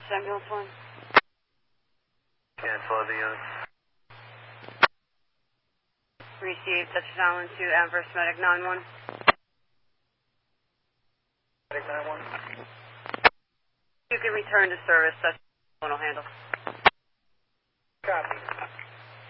Ambulance 1. Cancel the units. Received, touchdown to Adverse Medic 9-1. Medic 9-1. You can return to service, touchdown will handle. Copy.